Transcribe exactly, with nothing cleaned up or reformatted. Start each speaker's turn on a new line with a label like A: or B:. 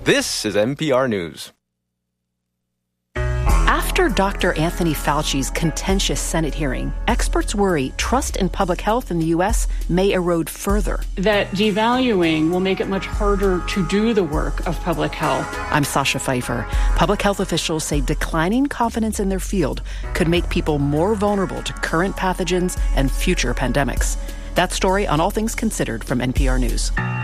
A: This is N P R News.
B: After Doctor Anthony Fauci's contentious Senate hearing, experts worry trust in public health in the U S may erode further.
C: That devaluing will make it much harder to do the work of public health.
B: I'm Sasha Pfeiffer. Public health officials say declining confidence in their field could make people more vulnerable to current pathogens and future pandemics. That story on All Things Considered from N P R News.